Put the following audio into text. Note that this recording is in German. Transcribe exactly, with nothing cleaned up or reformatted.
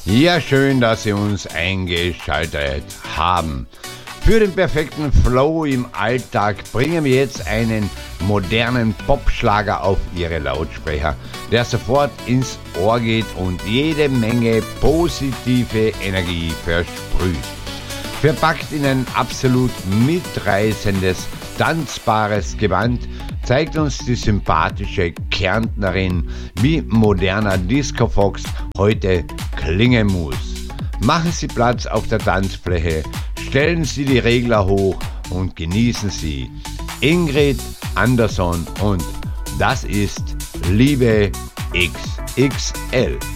Ja, schön, dass Sie uns eingeschaltet haben. Für den perfekten Flow im Alltag bringen wir jetzt einen modernen Popschlager auf Ihre Lautsprecher, der sofort ins Ohr geht und jede Menge positive Energie versprüht. Verpackt in ein absolut mitreißendes, tanzbares Gewand zeigt uns die sympathische Kärntnerin, wie moderner Discofox heute klingen muss. Machen Sie Platz auf der Tanzfläche, stellen Sie die Regler hoch und genießen Sie Ingrid Andersson und das ist Liebe X X L.